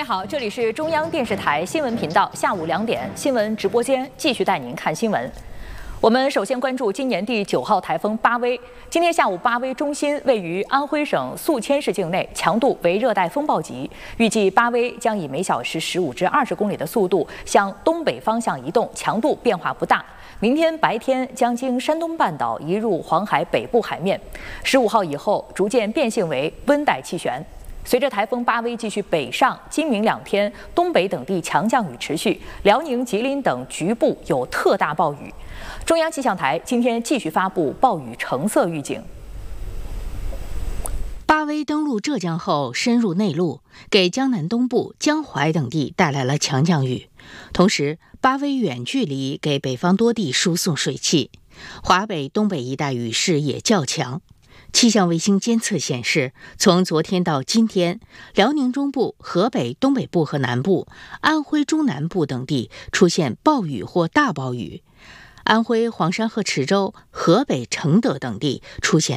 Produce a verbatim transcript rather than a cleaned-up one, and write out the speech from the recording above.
位好，这里是中央电视台新闻频道，下午两点新闻直播间继续带您看新闻。我们首先关注今年第九号台风巴威。今天下午，巴威中心位于安徽省宿迁市境内，强度为热带风暴级。预计巴威将以每小时十五至二十公里的速度向东北方向移动，强度变化不大。明天白天将经山东半岛移入黄海北部海面，十五号以后逐渐变性为温带气旋。随着台风巴威继续北上，今明两天东北等地强降雨持续，辽宁、吉林等局部有特大暴雨。中央气象台今天继续发布暴雨橙色预警。 巴威登陆浙江后深入内陆，给江南东部、江淮等地带来了强降雨。同时，巴威远距离给北方多地输送水汽，华北、东北一带雨势也较强。气象卫星监测显示，从昨天到今天，辽宁中部、河北东北部和南部、安徽中南部等地出现暴雨或大暴雨，安徽黄山和池州、河北承德等地出现